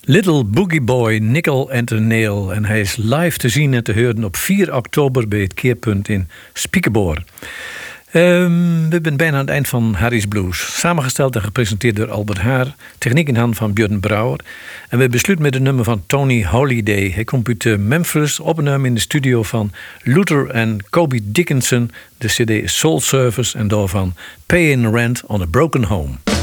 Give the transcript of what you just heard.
Little Boogie Boy, Nickel and the Nail. En hij is live te zien en te horen op 4 oktober bij het Keerpunt in Spiekenboor. We zijn bijna aan het eind van Harry's Blues. Samengesteld en gepresenteerd door Albert Haar. Techniek in handen van Björn Brouwer. En we besluiten met een nummer van Tony Holiday. Hij komt uit Memphis, opgenomen in de studio van Luther en Kobe Dickinson. De cd Soul Service en daarvan Paying Rent on a Broken Home.